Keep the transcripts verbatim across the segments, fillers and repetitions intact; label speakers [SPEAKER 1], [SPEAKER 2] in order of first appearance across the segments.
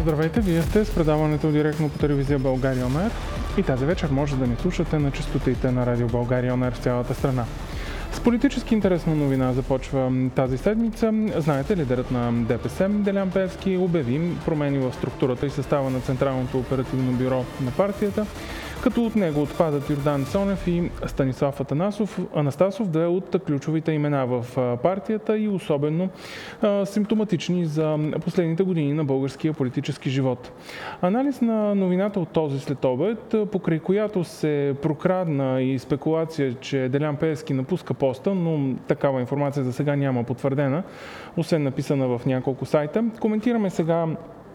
[SPEAKER 1] Здравейте, вие сте с предаването директно по телевизия България ОН и тази вечер може да ни слушате на честотите на Радио България ОН в цялата страна. С политически интересна новина започва тази седмица. Знаете, лидерът на ДПС Делян Пеевски обяви промени в структурата и състава на Централното оперативно бюро на партията, като от него отпадат Йордан Цонев и Станислав Атанасов, Анастасов, две от ключовите имена в партията и особено а, симптоматични за последните години на българския политически живот. Анализ на новината от този следобед, покрай която се прокрадна и спекулация, че Делян Пеевски напуска поста, но такава информация за сега няма потвърдена, освен написана в няколко сайта. Коментираме сега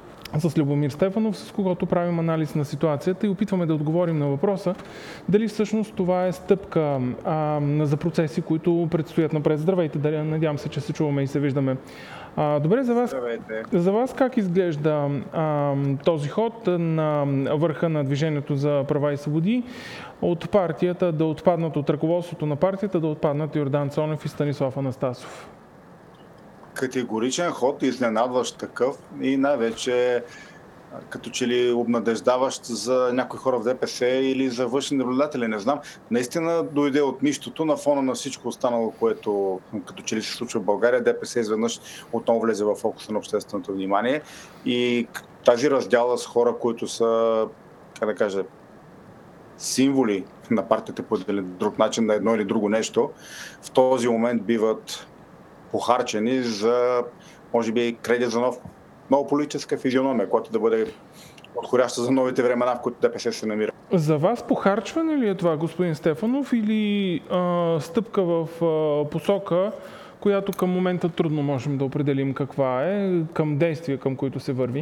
[SPEAKER 1] с Любомир Стефанов, с когото правим анализ на ситуацията и опитваме да отговорим на въпроса дали всъщност това е стъпка а, за процеси, които предстоят напред. Здравейте, Делян, надявам се, че се чуваме и се виждаме. А, добре, за вас, за вас как изглежда а, този ход на върха на Движението за права и свободи от партията да отпаднат, от ръководството на партията да отпаднат Йордан Цонев и Станислав Анастасов?
[SPEAKER 2] Категоричен ход, изненадващ такъв и най-вече като че ли обнадеждаващ за някои хора в ДПС или за външни наблюдатели, не знам. Наистина дойде от нищото на фона на всичко останало, което като че ли се случва в България. ДПС изведнъж отново влезе в фокуса на общественото внимание и тази раздяла с хора, които са, как да кажа, символи на партията по друг начин, на едно или друго нещо, в този момент биват похарчени за, може би, кредит за нов, нова политическа физиономия, която да бъде отхоряща за новите времена, в които ДПС се намира.
[SPEAKER 1] За вас похарчване ли е това, господин Стефанов, или а, стъпка в а, посока, която към момента трудно можем да определим каква е, към действия, към които се върви?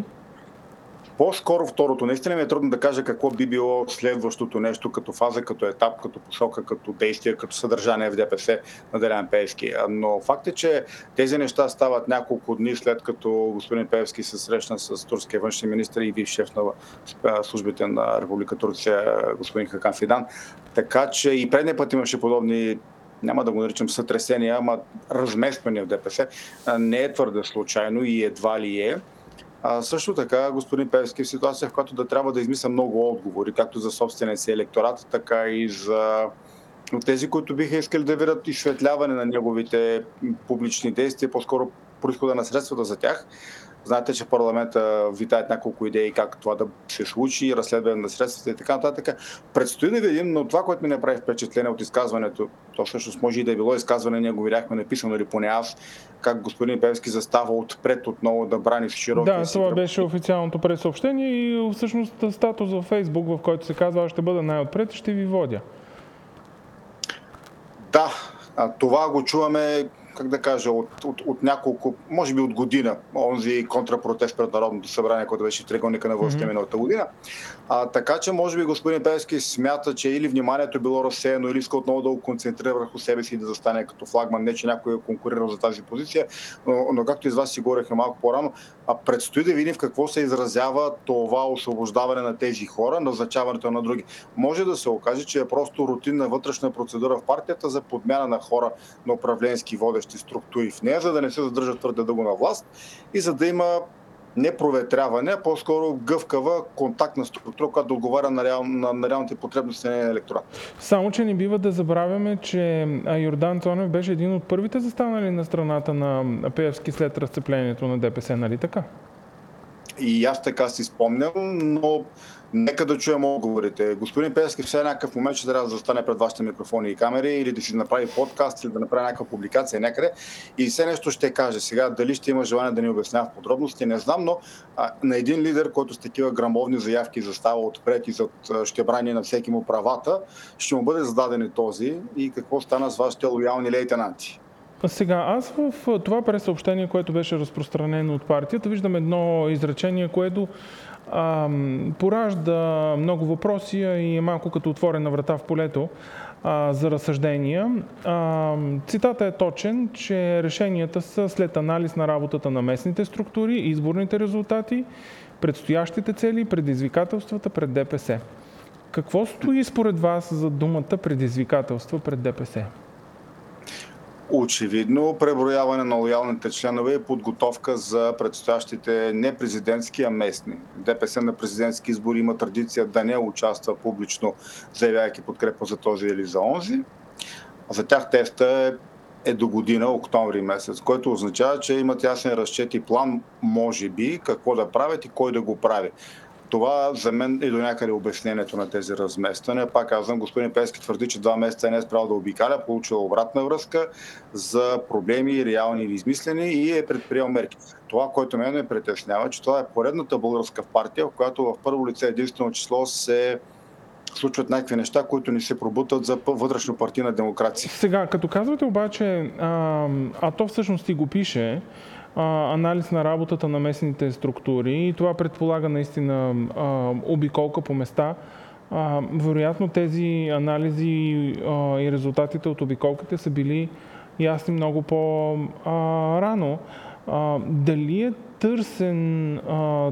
[SPEAKER 2] По-скоро второто. Наистина ми е трудно да кажа какво би било следващото нещо като фаза, като етап, като посока, като действие, като съдържание в ДПС на Делян Пеевски. Но факт е, че тези неща стават няколко дни след като господин Пеевски се срещна с турския външен министър и бивш шеф на службите на Република Турция господин Хакан Фидан. Така че и предния път имаше подобни, няма да го наричам сътресения, ама размествания в ДПС. Не е твърде случайно и едва ли е. А, също така, господин Пеевски в ситуация, в която да трябва да измисля много отговори, както за собствения си електорат, така и за тези, които биха искали да видят изсветляване на неговите публични действия, по-скоро произхода на средствата за тях. Знаете, че в парламента витаят няколко идеи как това да се случи, разследване на средствата и така нататък. Предстои да видим, но това, което ми направи впечатление от изказването, то всъщност може и да е било изказване, ние го видяхме написано или поне аз, как господин Пеевски застава отпред отново да брани с широки.
[SPEAKER 1] Да, това беше официалното пресъобщение и всъщност статус във Фейсбук, в който се казва, аз ще бъда най-отпред и ще ви водя.
[SPEAKER 2] Да, това го чуваме, как да кажа, от, от, от няколко, може би от година, онзи контрапротест пред Народното събрание, който беше в триъгълника на властта mm-hmm. миналата година. А, така че, може би, господин Пеевски смята, че или вниманието е било разсеяно, или иска отново да го концентрира върху себе си и да застане като флагман. Не, че някой е конкурирал за тази позиция, но, но както и с вас си говорихме малко по-рано, а предстои да видим в какво се изразява това освобождаване на тези хора, назначаването на други. Може да се окаже, че е просто рутинна вътрешна процедура в партията за подмяна на хора на управленски водещи структури в нея, за да не се задържат твърде дълго на власт и за да има не проветряване, а по-скоро гъвкава контактна структура, която да отговаря на, реал, на, на реалните потребности на електорат.
[SPEAKER 1] Само, че не бива да забравяме, че Йордан Цонев беше един от първите застанали на страната на Пеевски след разцеплението на ДПС, нали така?
[SPEAKER 2] И аз така си спомням, но нека да чуем отговорите. Господин Пеевски в някакъв момент ще трябва да застане пред вашите микрофони и камери или да си направи подкаст или да направи някаква публикация някъде и все нещо ще каже. Сега дали ще има желание да ни обяснява в подробности, не знам, но а, на един лидер, който с такива грамовни заявки застава отпред и зад, ще брани на всеки му правата, ще му бъде зададен този и какво стана с вашите лоялни лейтенанти.
[SPEAKER 1] Сега, аз в това пресъобщение, което беше разпространено от партията, виждам едно изречение, което а, поражда много въпроси и е малко като отворена врата в полето а, за разсъждения. А, цитата е точен, че решенията са след анализ на работата на местните структури, изборните резултати, предстоящите цели и предизвикателствата пред ДПС. Какво стои според вас за думата предизвикателства пред ДПС?
[SPEAKER 2] Очевидно, преброяване на лоялните членове и подготовка за предстоящите не президентски, а местни. ДПС на президентски избори има традиция да не участва публично, заявявайки подкрепа за този или за онзи. За тях теста е до година, октомври месец, което означава, че имат ясен разчет и план, може би, какво да правят и кой да го прави. Това за мен е до някъде обяснението на тези размествания. Пак казвам, господин Пеевски твърди, че два месеца не е спрял да обикаля, получил обратна връзка за проблеми, реални или измислени, и е предприел мерки. Това, което мен ме притеснява, че това е поредната българска партия, в която в първо лице единствено число се случват някакви неща, които ни се пробутат за вътрешно партийна демокрация.
[SPEAKER 1] Сега, като казвате обаче, а, а то всъщност и го пише, а, анализ на работата на местните структури, и това предполага наистина а, обиколка по места. А, вероятно тези анализи а, и резултатите от обиколките са били ясни много по-рано. Дали е търсен, а,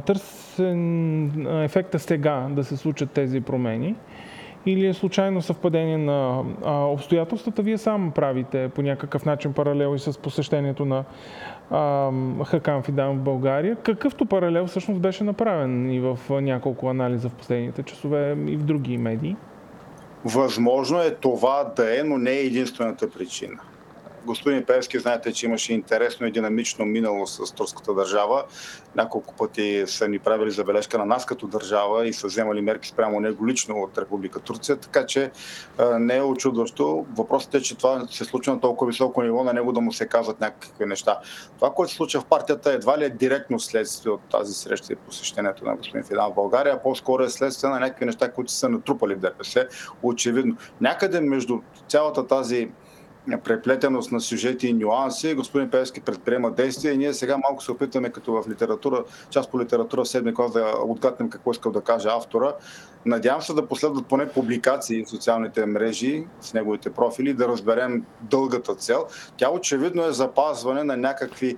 [SPEAKER 1] търсен ефекта сега да се случат тези промени, или е случайно съвпадение на а, обстоятелствата? Вие сам правите по някакъв начин паралел и с посещението на а, Хакан Фидан в България. Какъвто паралел всъщност беше направен и в няколко анализа в последните часове и в други медии?
[SPEAKER 2] Възможно е това да е, но не е единствената причина. Господин Пеевски, знаете, че имаше интересно и динамично минало с турската държава. Няколко пъти са ни правили забележка на нас като държава и са вземали мерки спрямо него лично от Република Турция, така че а, не е очудващо. Въпросът е, че това се случва на толкова високо ниво, на него да му се казват някакви неща. Това, което се случва в партията, едва ли е директно следствие от тази среща и посещението на господин Фидан в България, а по-скоро е следствие на някакви неща, които са натрупали в ДПС. Очевидно. Някъде между цялата тази преплетеност на сюжети и нюанси, господин Пеевски предприема действия и ние сега малко се опитваме, като в литература, част по литература в седми клас, да отгаднем какво искал да каже автора. Надявам се да последват поне публикации в социалните мрежи с неговите профили, да разберем дългата цел. Тя очевидно е запазване на някакви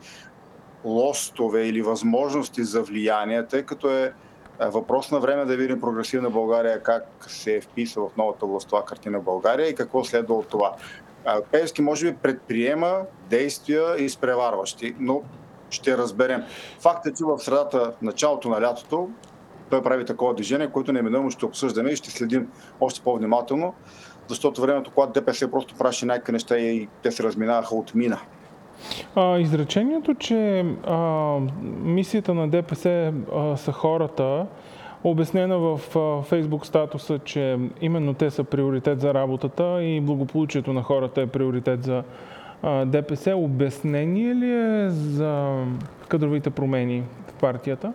[SPEAKER 2] лостове или възможности за влияние, тъй като е въпрос на време да видим прогресивна България как се вписва в новата властова картина България и какво следва от това. Пеевски може би предприема действия изпреварващи, но ще разберем. Факт е, че в средата, началото на лятото, той прави такова движение, което неминуемо ще обсъждаме и ще следим още по-внимателно, защото времето, когато ДПС просто праше някакви неща и те се разминаваха, отмина.
[SPEAKER 1] А, изречението, че а, мисията на ДПС а, са хората, обяснена в Фейсбук статуса, че именно те са приоритет за работата и благополучието на хората е приоритет за ДПС. Обяснение ли е за кадровите промени в партията?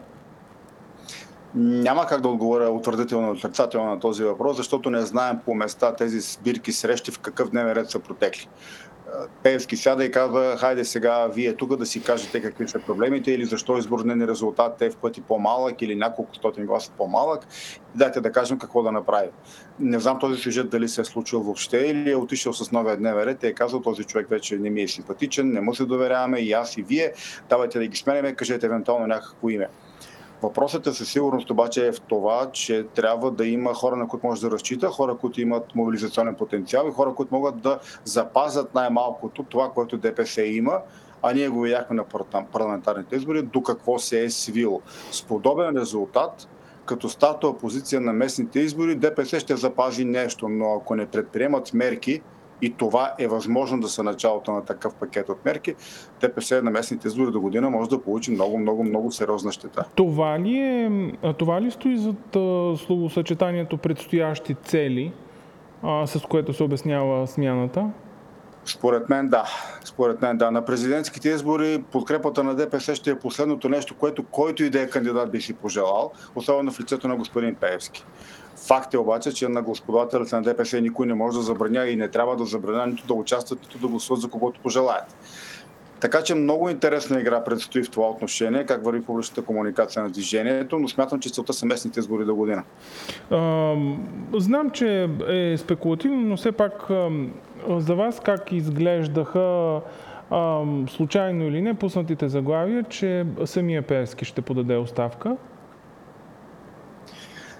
[SPEAKER 2] Няма как да отговоря утвърдително и отрицателно на този въпрос, защото не знаем по места тези сбирки срещи в какъв дневен ред са протекли. Пеевски сяда и казва, хайде сега вие тук да си кажете какви са проблемите или защо изборният резултат е в пъти по-малък или няколко стотин гласа по-малък. Дайте да кажем какво да направим. Не знам този сюжет дали се е случил въобще или е отишъл с новия дневен ред и е казал, този човек вече не ми е симпатичен, не му се доверяваме и аз и вие, давайте да ги сменяме, кажете евентуално някакво име. Въпросът е със сигурност обаче е в това, че трябва да има хора, на които може да разчита, хора, които имат мобилизационен потенциал и хора, които могат да запазят най-малкото това, което ДПС има, а ние го видяхме на парламентарните избори, до какво се е свило. С подобен резултат, като стартова позиция на местните избори, ДПС ще запази нещо, но ако не предприемат мерки, и това е възможно да са началото на такъв пакет от мерки, ДПС на местните избори до година може да получи много, много, много сериозна щета.
[SPEAKER 1] Това ли, е, това ли стои зад словосъчетанието предстоящи цели, а, с което се обяснява смяната?
[SPEAKER 2] Според мен да. Според мен да. На президентските избори подкрепата на ДПС ще е последното нещо, което който и да е кандидат би си пожелал, особено в лицето на господин Пеевски. Факт е обаче, че на господателите на ДПС никой не може да забраня и не трябва да забраня нито да участват, нито да гласуват за когото пожелаят. Така че много интересна игра предстои в това отношение, как върви публичната комуникация на движението, но смятам, че целта са местните избори до година.
[SPEAKER 1] А, знам, че е спекулативно, но все пак а, за вас как изглеждаха а, случайно или не пуснатите заглавия, че самия Пеевски ще подаде оставка?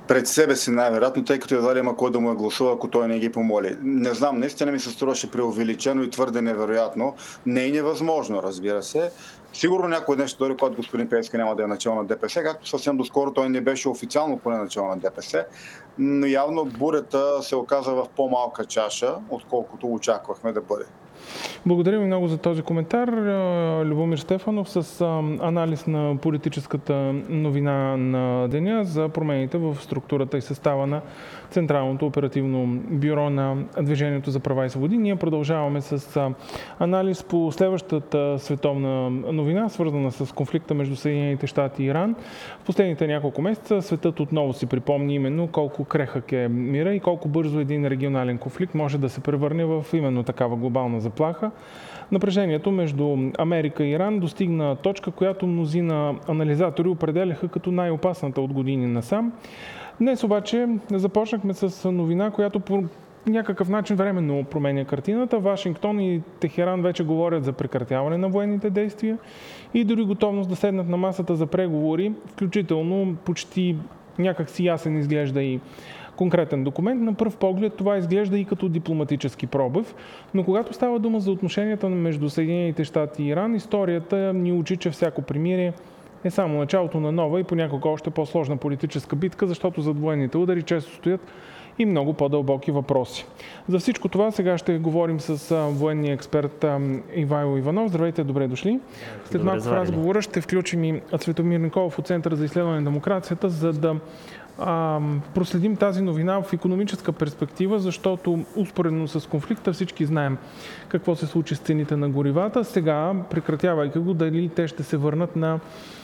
[SPEAKER 2] пред себе си най-вероятно, тъй като едва ли има кой да му е гласува, ако той не ги помоли. Не знам, наистина ми се струваше преувеличено и твърде невероятно. Не е невъзможно, разбира се. Сигурно някой ден ще дойде, когато господин Пеевски няма да е начало на ДПС, както съвсем доскоро той не беше официално поне начало на ДПС, но явно бурята се оказа в по-малка чаша, отколкото очаквахме да бъде.
[SPEAKER 1] Благодаря ви много за този коментар. Любомир Стефанов с анализ на политическата новина на деня за промените в структурата и състава на Централното оперативно бюро на Движението за права и свободи. Ние продължаваме с анализ по следващата световна новина, свързана с конфликта между Съединените щати и Иран. В последните няколко месеца светът отново си припомни именно колко крехък е мира и колко бързо един регионален конфликт може да се превърне в именно такава глобална заплаха. Напрежението между Америка и Иран достигна точка, която мнозина анализатори определяха като най-опасната от години насам. Днес обаче започнахме с новина, която по някакъв начин временно променя картината. Вашингтон и Техеран вече говорят за прекратяване на военните действия и дори готовност да седнат на масата за преговори, включително почти някак си ясен изглежда и конкретен документ. На пръв поглед това изглежда и като дипломатически пробив, но когато става дума за отношенията между Съединените щати и Иран, историята ни учи, че всяко примирие е само началото на нова и понякога още по-сложна политическа битка, защото зад военните удари често стоят и много по-дълбоки въпроси. За всичко това сега ще говорим с военния експерт Ивайло Иванов. Здравейте, добре дошли. След малко в разговора ще включим и Цветомир Николов от Центъра за изследване на демокрацията, за да а, проследим тази новина в икономическа перспектива, защото успоредно с конфликта всички знаем какво се случи с цените на горивата. Сега, прекратявайки го, дали те ще се върнат на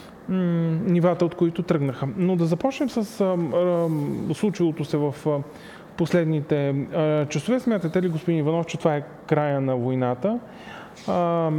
[SPEAKER 1] нивата, от които тръгнаха. Но да започнем с а, а, случилото се в а, последните а, часове. Смятате ли, господин Иванов, че това е края на войната? А,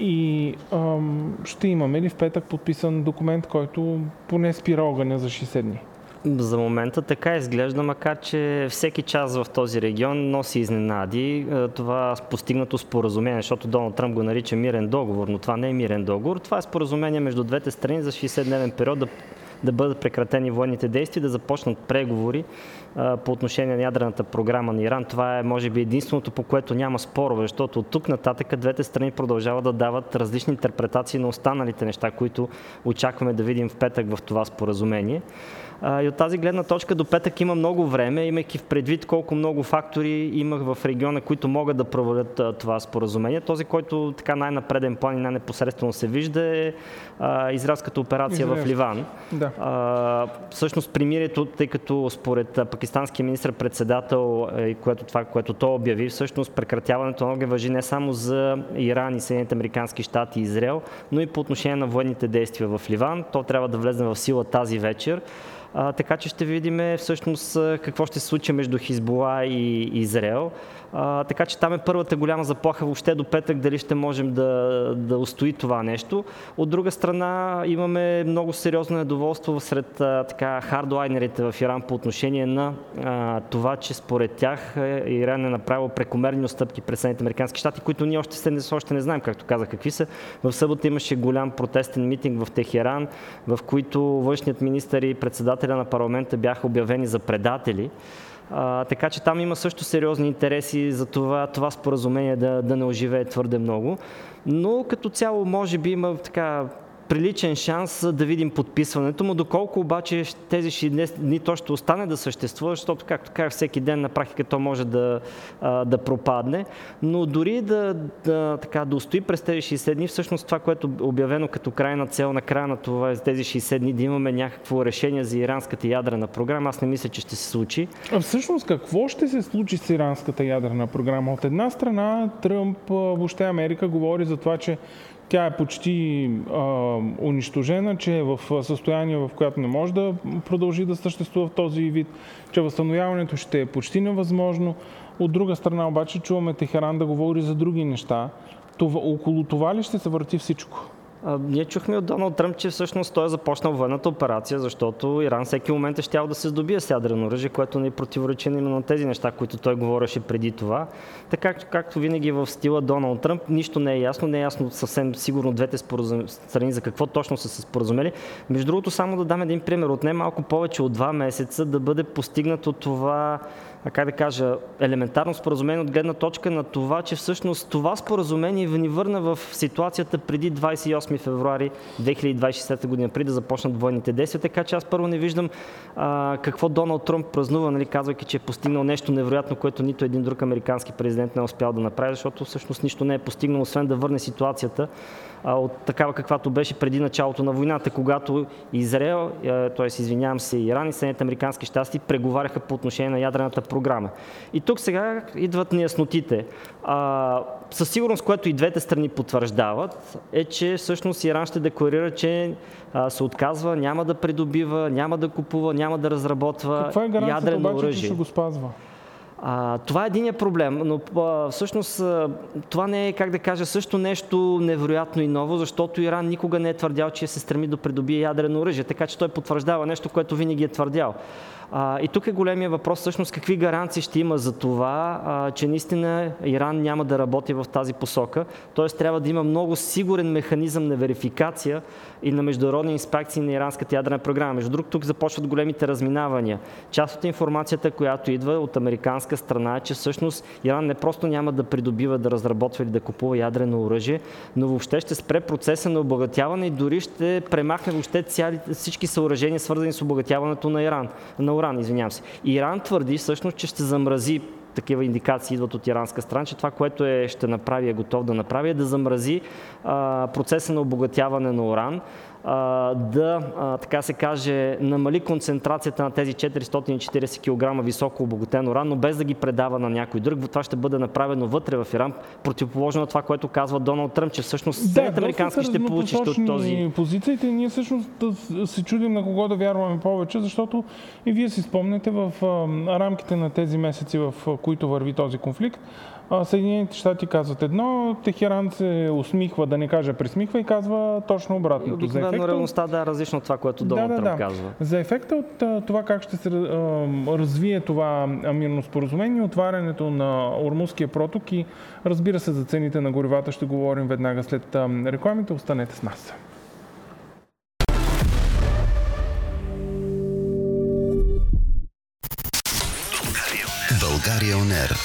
[SPEAKER 1] и а, ще имаме ли в петък подписан документ, който поне спира огъня за шейсет дни?
[SPEAKER 3] За момента така изглежда, макар че всеки час в този регион носи изненади. Това постигнато споразумение, защото Доналд Тръмп го нарича мирен договор, но това не е мирен договор. Това е споразумение между двете страни за шейсетдневен период да, да бъдат прекратени военните действия, да започнат преговори а, по отношение на ядрената програма на Иран. Това е, може би, единственото, по което няма спорове, защото от тук нататък двете страни продължават да дават различни интерпретации на останалите неща, които очакваме да видим в петък в това споразумение. И от тази гледна точка до петък има много време, имайки в предвид колко много фактори имах в региона, които могат да провалят това споразумение. Този, който така най-напреден план и най-непосредствено се вижда, е а, израелската операция Израел. в Ливан.
[SPEAKER 1] Да.
[SPEAKER 3] А, всъщност примирието, тъй като според пакистанския министър-председател, което, това, което той обяви, всъщност прекратяването на огъня важи не само за Иран и Съединените американски щати и Израел, но и по отношение на военните действия в Ливан. То трябва да влезе в сила тази вечер. А, така че ще видим всъщност какво ще се случи между Хизбула и Израел. А, така че там е първата голяма заплаха въобще до петък, дали ще можем да, да устои това нещо. От друга страна имаме много сериозно недоволство сред а, така хардлайнерите в Иран по отношение на а, това, че според тях Иран е направил прекомерни отстъпки пред Съединените американски щати, които ние още, още не знаем, както казах, какви са. В събота имаше голям протестен митинг в Техеран, в който външният министър и председателя на парламента бяха обявени за предатели. А, така че там има също сериозни интереси за това, това споразумение да, да не оживее твърде много. Но като цяло може би има така приличен шанс да видим подписването му, доколко обаче тези шейсет дни то ще остане да съществува, защото, както казах, всеки ден на практика то може да, да пропадне, но дори да, да, така, да устои през тези шейсет дни, всъщност това, което е обявено като крайна цел на края на това, тези шейсет дни, да имаме някакво решение за иранската ядрена програма, аз не мисля, че ще се случи.
[SPEAKER 1] А всъщност какво ще се случи с иранската ядрена програма? От една страна Тръмп, въобще Америка говори за това, че тя е почти а, унищожена, че е в състояние, в което не може да продължи да съществува в този вид, че възстановяването ще е почти невъзможно. От друга страна обаче чуваме Техеран да говори за други неща. Това, около това ли ще се върти всичко?
[SPEAKER 3] А, ние чухме от Доналд Тръмп, че всъщност той е започнал военната операция, защото Иран всеки момент е щял да се здобие с ядрено оръжие, което не противоречи именно на тези неща, които той говореше преди това. Така както винаги в стила Доналд Тръмп, нищо не е ясно, не е ясно съвсем сигурно двете споразум... страни за какво точно са се споразумели. Между другото, само да дам един пример, отне малко повече от два месеца да бъде постигнато това, как да кажа, елементарно споразумение от гледна точка на това, че всъщност това споразумение ни върна в ситуацията преди двадесет и осми февруари две хиляди двадесет и шеста година, преди да започнат военните действия. Така че аз първо не виждам а, какво Доналд Тръмп празнува, нали, казвайки, че е постигнал нещо невероятно, което нито един друг американски президент не е успял да направи, защото всъщност нищо не е постигнал, освен да върне ситуацията а, от такава, каквато беше преди началото на войната, когато Израел, т.е. извинявам се, Иран и Съединените американски щати преговаряха по отношение на ядрената програма. И тук сега идват неяснотите. А, със сигурност, което и двете страни потвърждават, е, че всъщност Иран ще декларира, че а, се отказва, няма да придобива, няма да купува, няма да разработва
[SPEAKER 1] Каква е гаранцията
[SPEAKER 3] ядрено
[SPEAKER 1] обаче,
[SPEAKER 3] оръжие.
[SPEAKER 1] че ще го спазва?
[SPEAKER 3] А, това е единият проблем, но а, всъщност а, това не е, как да кажа, също нещо невероятно и ново, защото Иран никога не е твърдял, че се стреми да придобие ядрено оръжие, така че той потвърждава нещо, което винаги е твърдял. А, и тук е големия въпрос, всъщност какви гаранции ще има за това, а, че наистина Иран няма да работи в тази посока. Тоест трябва да има много сигурен механизъм на верификация и на международни инспекции на иранската ядрена програма. Между другото, тук започват големите разминавания. Част от информацията, която идва от американска страна, е, че всъщност Иран не просто няма да придобива, да разработва или да купува ядрено оръжие, но въобще ще спре процеса на обогатяване и дори ще премахне въобще цяли, всички съоръжения, свързани с обогатяването на Иран, на уран, извинявам се. Иран твърди всъщност, че ще замрази, такива индикации идват от иранска страна, че това, което е, ще направи, е готов да направи, е да замрази а, процеса на обогатяване на уран, а, да, а, така се каже, намали концентрацията на тези четиристотин и четиридесет килограма високо обогатен уран, но без да ги предава на някой друг. Това ще бъде направено вътре в Иран, противоположно на това, което казва Доналд Тръмп, че всъщност Съединените американски ще получи от този...
[SPEAKER 1] позициите. Ние всъщност да се чудим на кого да вярваме повече, защото и вие си спомняте в а, рамките на тези месеци, в които върви този конфликт, Съединените щати казват едно, Техеран се усмихва, да не кажа присмихва и казва точно обратното.
[SPEAKER 3] Обикновено реалността да е различно от това, което Доналд
[SPEAKER 1] да, да,
[SPEAKER 3] Тръмп
[SPEAKER 1] да.
[SPEAKER 3] казва.
[SPEAKER 1] За ефекта от това как ще се развие това мирно споразумение, отварянето на Ормузския проток и разбира се за цените на горивата ще говорим веднага след рекламите. Останете с нас.
[SPEAKER 4] България Он Ер.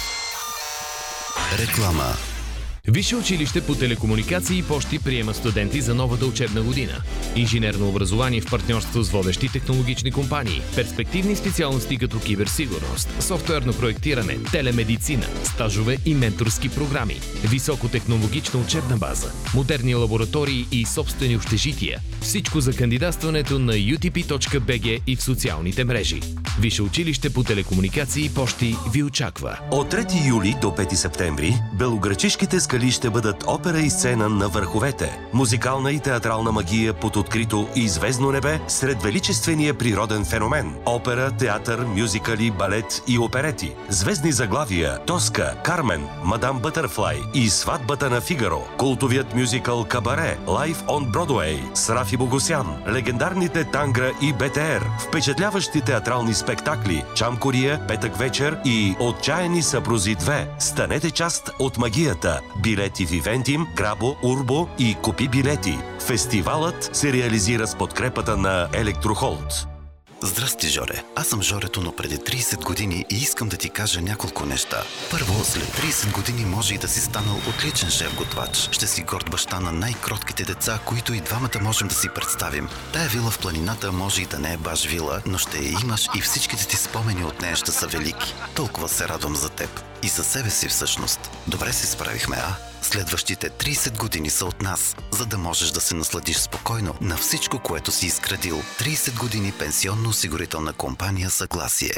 [SPEAKER 4] Реклама.
[SPEAKER 5] Висше училище по телекомуникации и пощи приема студенти за новата учебна година. Инженерно образование в партньорство с водещи технологични компании. Перспективни специалности като киберсигурност, софтуерно проектиране, телемедицина, стажове и менторски програми. Високотехнологична учебна база, модерни лаборатории и собствени общежития. Всичко за кандидатстването на ю ти пи точка би джи и в социалните мрежи. Висше училище по телекомуникации и пощи ви очаква.
[SPEAKER 4] От трети юли до пети септември белоградчишките скали ще бъдат опера и сцена на върховете. Музикална и театрална магия под открито и звездно небе сред величествения природен феномен. Опера, театър, мюзикали, балет и оперети. Звездни заглавия Тоска, Кармен, Мадам Бътърфлай и Сватбата на Фигаро. Култовият мюзикъл Кабаре, Live on Broadway с Рафи Богосян. Легендарните Тангра и Бе Те Ер. Впечатляващи театрални спектакли Чам Кория, Петък вечер и Отчаяни съпрузи две. Станете част от магията. Билети в Ивентим, Грабо, Урбо и Купи билети. Фестивалът се реализира с подкрепата на Електрохолд.
[SPEAKER 6] Здрасти, Жоре. Аз съм Жорето, но преди трийсет години и искам да ти кажа няколко неща. Първо, след трийсет години може и да си станал отличен шеф-готвач. Ще си горд баща на най-кротките деца, които и двамата можем да си представим. Тая вила в планината може и да не е баш вила, но ще я имаш и всичките ти спомени от нея ще са велики. Толкова се радвам за теб. И за себе си всъщност. Добре се справихме, а? Следващите трийсет години са от нас, за да можеш да се насладиш спокойно на всичко, което си изградил. трийсет години пенсионно-осигурителна компания Съгласие.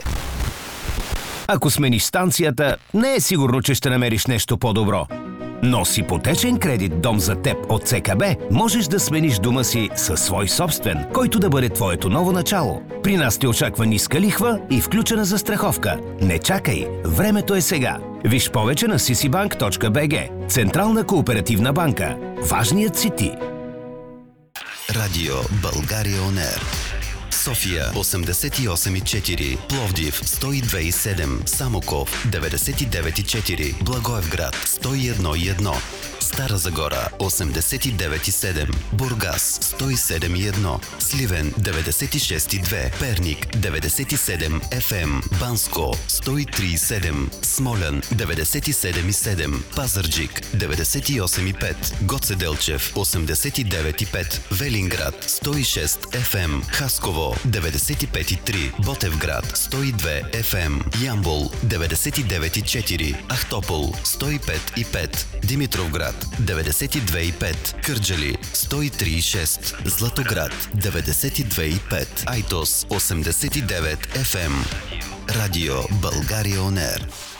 [SPEAKER 7] Ако смениш станцията, не е сигурно, че ще намериш нещо по-добро. Но с ипотечен кредит Дом за теб от Це Ка Бе можеш да смениш дома си със свой собствен, който да бъде твоето ново начало. При нас те очаква ниска лихва и включена застраховка. Не чакай, времето е сега. Виж повече на си си банк точка би джи. Централна кооперативна банка. Важният си ти.
[SPEAKER 6] Радио България Он Ер. София осемдесет и осем и четири, Пловдив сто и две и седем, Самоков деветдесет и девет и четири, Благоевград сто и едно и едно, Стара Загора осемдесет и девет и седем, Бургас сто и седем и едно, Сливен деветдесет и шест и две, Перник деветдесет и седем Еф Ем, Банско сто и три и седем, Смолян деветдесет и седем и седем, Пазарджик деветдесет и осем и пет, Гоце Делчев осемдесет и девет и пет, Велинград сто и шест Еф Ем, Хасково деветдесет и пет и три, Ботевград сто и две Еф Ем, Ямбол деветдесет и девет и четири, Ахтопол сто и пет и пет, Димитровград деветдесет и две и пет, Кърджали сто и три и шест, Златоград деветдесет и две и пет, Айтос осемдесет и девет Еф Ем. Радио България Он Ер.